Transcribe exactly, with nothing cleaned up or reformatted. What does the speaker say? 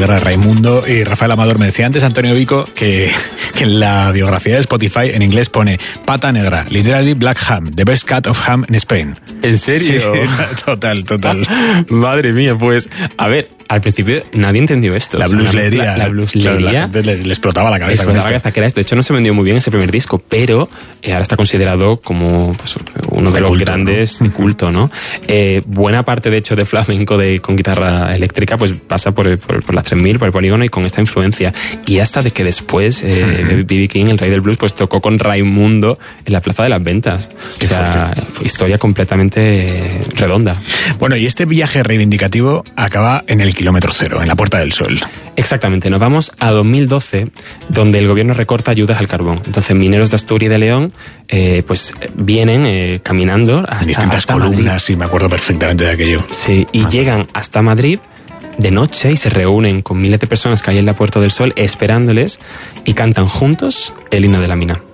Negra, Raimundo y Rafael Amador. Me decía antes Antonio Vico que, que en la biografía de Spotify en inglés pone Pata Negra, literally Black Ham, the best cut of ham in Spain. ¿En serio? Sí, total, total. Madre mía, pues, a ver, al principio nadie entendió esto. La o sea, blueslería. La, la blueslería. Claro, la gente le, le explotaba la cabeza. Le explotaba la cabeza que era esto. De hecho, no se vendió muy bien ese primer disco, pero eh, ahora está considerado como pues, uno de, de los culto, grandes ¿no? de culto, ¿no? Eh, buena parte, de hecho, de flamenco de, con guitarra eléctrica pues pasa por, por, por las tres mil, por el polígono y con esta influencia. Y hasta de que después eh, B B King, el rey del blues, pues tocó con Raimundo en la Plaza de las Ventas. Qué o sea, fue historia completamente redonda. Bueno, y este viaje reivindicativo acaba en el kilómetro cero, en la Puerta del Sol. Exactamente, nos vamos a dos mil doce, donde el gobierno recorta ayudas al carbón. Entonces, mineros de Asturias y de León, eh, pues vienen eh, caminando hasta distintas hasta columnas, Madrid. Y me acuerdo perfectamente de aquello. Sí, y ah. llegan hasta Madrid de noche y se reúnen con miles de personas que hay en la Puerta del Sol esperándoles y cantan juntos el himno de la mina.